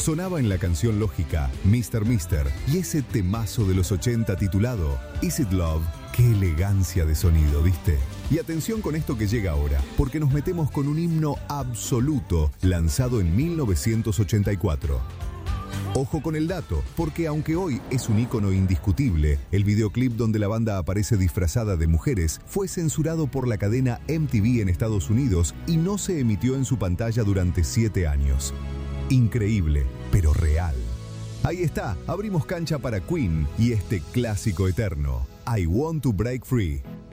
Sonaba en la canción lógica Mr. Mister y ese temazo de los 80 titulado Is It Love. Qué elegancia de sonido, ¿viste? Y atención con esto que llega ahora, porque nos metemos con un himno absoluto lanzado en 1984. Ojo con el dato, porque aunque hoy es un ícono indiscutible, el videoclip donde la banda aparece disfrazada de mujeres fue censurado por la cadena MTV en Estados Unidos y no se emitió en su pantalla durante 7 años. Increíble, pero real. Ahí está, abrimos cancha para Queen y este clásico eterno, I Want to Break Free.